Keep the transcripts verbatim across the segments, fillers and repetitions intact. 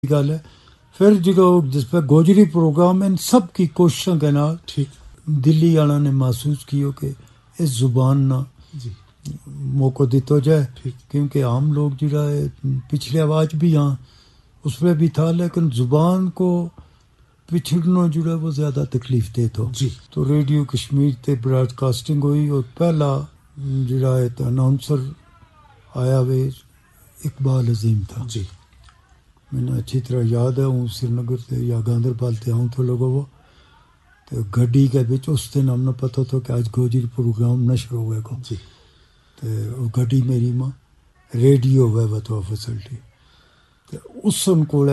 گل ہے. پھر جو جس پہ گوجری پروگرام ان سب کی کوششوں کے نال ٹھیک دلی والوں نے محسوس کیو کہ اس زبان نہ جی موقع دیتا جائے ٹھیک کیونکہ عام لوگ جڑا ہے پچھلے آواز بھی ہاں اس میں بھی تھا لیکن زبان کو پچھڑنا جڑا وہ زیادہ تکلیف دہ تھا. جی تو ریڈیو کشمیر تے براڈ کاسٹنگ ہوئی اور پہلا جڑا ہے اناؤنسر آیا وہ اقبال عظیم تھا. جی میں نے اچھی طرح یاد ہے ہوں سری نگر سے یا گاندربل سے آؤں تو لوگوں وہ تو گڈی کے بچ اس دن ہم نے پتہ تھا کہ آج گوجری پروگرام نشر ہوئے گا. جی تو وہ گڈی میری ماں ریڈیو ہوئے وہ تو فیسلٹی تو اس سن کو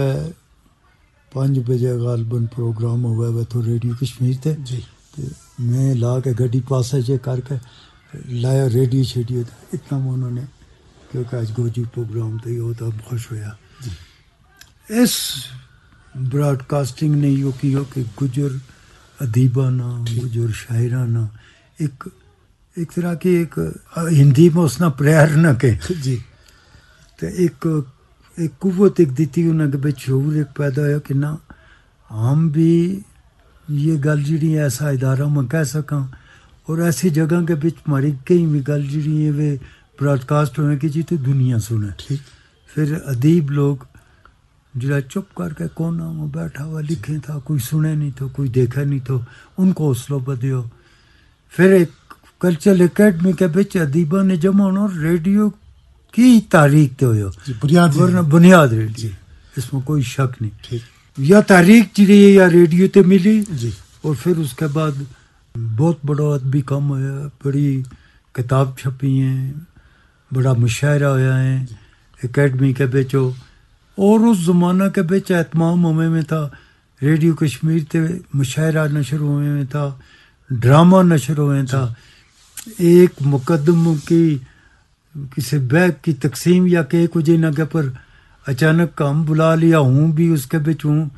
پانچ بجے غالباً پروگرام ہوئے وہ تو ریڈیو کشمیر تے جی تو میں لا کے گڈی پاسے چے کر کے لایا ریڈیو شیڈیو اتنا میں انہوں نے کیونکہ آج گوجری پروگرام تے وہ تو خوش ہویا. جی اس براڈ کاسٹنگ نے یہ کیا کہ گجر ادیبانہ گجر شاعرانہ ایک ایک طرح کی ایک ہندی میں اس نے پریئر نہ کہ جی تو ایک ایک قوت ایک دیتی انہیں کہ بچ شعور ایک پیدا ہوا کہ نہ ہم بھی یہ گل جڑی ایسا ادارہ میں کہہ سکاں اور ایسی جگہ کے بچ ہماری کئی بھی گل جڑی ہے وہ براڈ کاسٹ ہونے کی جی تو دنیا سنے. ٹھیک پھر ادیب لوگ جڑا چپ کر کے کونا میں بیٹھا ہوا لکھیں تھا کوئی سنے نہیں تو کوئی دیکھا نہیں تو ان کو حوصلہ بدیو. پھر ایک کلچرل اکیڈمی کے بچ ادیبہ نے جمع ہونا ریڈیو کی تاریخ تے ہوئے جی بنیاد ورنہ بنیاد ریڈیو اس میں کوئی شک نہیں. ٹھیک یا تاریخ جڑی ہے یا ریڈیو تے ملی جی اور پھر اس کے بعد بہت بڑا ادبی کام ہوا بڑی کتاب چھپی ہیں بڑا مشاعرہ ہوا ہے اکیڈمی کے بچو. اور اس زمانہ کے بچ اہتمام ہوئے میں تھا ریڈیو کشمیر تے مشاعرہ نشر ہوئے میں تھا ڈرامہ نشر ہوئے تھا. ایک مقدم کی کسی بیگ کی تقسیم یا کہ کچھ نہ کہ پر اچانک ہم بلا لیا ہوں بھی اس کے بچ ہوں.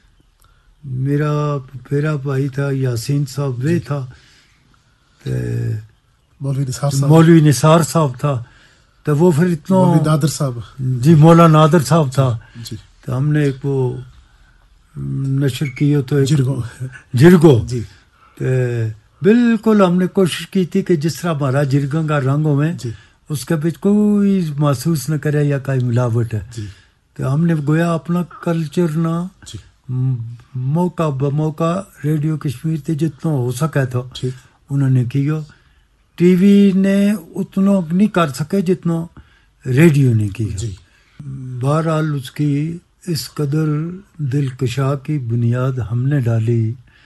میرا پیرا بھائی تھا یاسین صاحب وہ تھا مولوی نثار صاحب مولوی نثار صاحب تھا تو وہ پھر اتنا مولوی نادر صاحب جی مولا نادر صاحب تھا. جی تو ہم نے ایک وہ نشر کیا تو ایک جرگو جرگو جی تو بالکل ہم نے کوشش کی تھی کہ جس طرح ہمارا جرگوں کا رنگ ہوئے جی اس کے بچ کوئی محسوس نہ کرے یا کوئی ملاوٹ ہے. جی تو ہم نے گویا اپنا کلچر نہ جی موقع بموقع ریڈیو کشمیر تے جتنا ہو سکا تھا ٹھیک انہوں نے کیا. ٹی وی نے اتنا نہیں کر سکے جتنا ریڈیو نے کیا. جی بہرحال اس کی اس قدر دلکشا کی بنیاد ہم نے ڈالی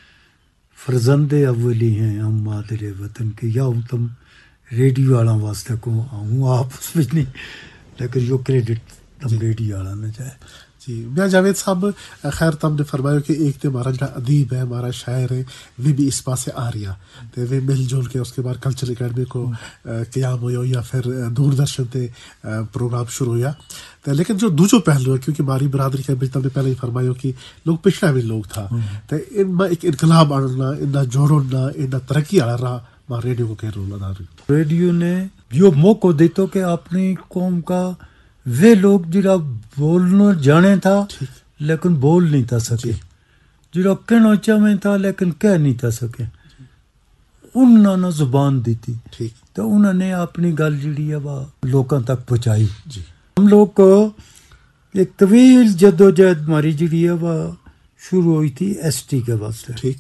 فرزند اولی ہیں ہم مادر وطن کے یا ہوں تم ریڈیو والا واسطے کو ہوں آپ اس میں نہیں لیکن یہ کریڈٹ تم ریڈیو والا نہ چاہے. جی میاں جاوید صاحب خیر تم نے فرمایا کہ ایک تو ہمارا جڑا ادیب ہے ہمارا شاعر ہے وہ بھی اس پاس سے آ رہا تو وہ مل جل کے اس کے بعد کلچرل اکیڈمی کو قیام ہوا یا پھر دوردرشن تے پروگرام شروع ہوا. تو لیکن جو دوجو پہلو ہے کیونکہ ہماری برادری کے بچ تم نے پہلے ہی فرمایا کہ لوگ پچھڑا بھی لوگ تھا تو ان میں ایک انقلاب آنا ان جوڑنا ان ترقی آ رہا ماں ریڈیو کو کہہ رہا ادا رہی. ریڈیو نے یہ موقع دیتا کہ اپنی قوم کا وہ لوگ جڑا بولنا جانے تھا لیکن بول نہیں تھا سکے جڑا کہنا چاہے تھا لیکن کہہ نہیں تھا سکے انہوں نے زبان دی تھی ٹھیک تو انہوں نے اپنی گل جڑی ہے وہ لوگوں تک پہنچائی. جی ہم لوگ کو ایک طویل جد و جہد ہماری جڑی ہے وہ شروع ہوئی تھی ایس ٹی کے واسطے. ٹھیک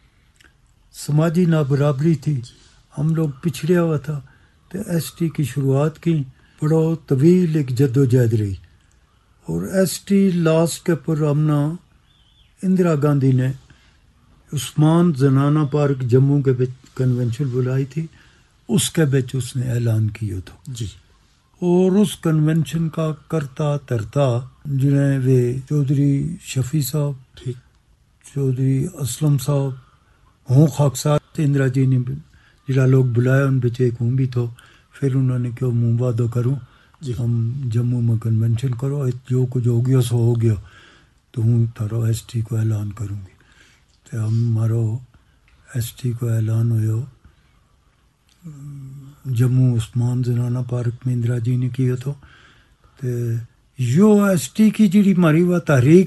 سماجی نابرابری تھی ہم لوگ پچھڑیا ہوا تھا تو ایس ٹی کی شروعات کی بڑا طویل ایک جد و جہد رہی اور ایس ٹی لاسٹ کے پر ہمنا اندرا گاندھی نے عثمان زنانہ پارک جموں کے بچ کنونشن بلائی تھی اس کے بچ اس نے اعلان کیا تھا. جی اور اس کنونشن کا کرتا ترتا جنہیں وہ چودھری شفیع صاحب ٹھیک چودھری اسلم صاحب ہوں خاکسار اندرا جی نے جڑا لوگ بلایا ان بچے ایک ہوں بھی تو پھر انہوں نے کہا منہ وعدہ کروں جی ہم جموں میں کنونشن کرو جو کچھ ہو گیا سو ہو گیا تو ہوں تھرو ایس ٹی کو اعلان کروں گی. تو ہم ہمارو ایس ٹی کو اعلان ہوا جموں عثمان زنانہ پارک میں اندرا جی نے کیا تو یو ایس ٹی کی جڑی ہماری وہ تحریک